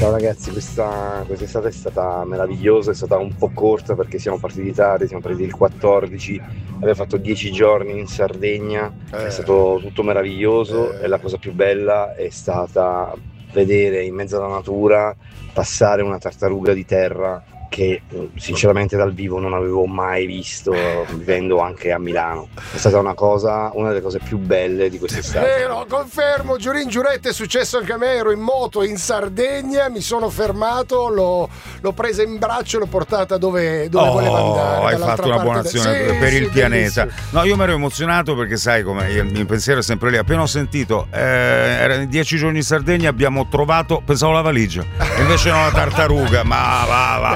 Ciao ragazzi, quest'estate è stata meravigliosa, è stata un po' corta perché siamo partiti tardi, siamo partiti il 14, abbiamo fatto 10 giorni in Sardegna, è stato tutto meraviglioso e la cosa più bella è stata vedere in mezzo alla natura passare una tartaruga di terra che sinceramente dal vivo non avevo mai visto, vivendo anche a Milano. È stata una delle cose più belle di quest'estate. Vero, confermo, giurin giurette, è successo anche a me, ero in moto in Sardegna, mi sono fermato, l'ho presa in braccio e l'ho portata dove voleva andare. Hai fatto una buona azione per il pianeta. Bellissimo. No, io mi ero emozionato perché sai come il mio pensiero è sempre lì. Appena ho sentito erano 10 giorni in Sardegna, abbiamo trovato, pensavo la valigia, invece no, la tartaruga. Ma va.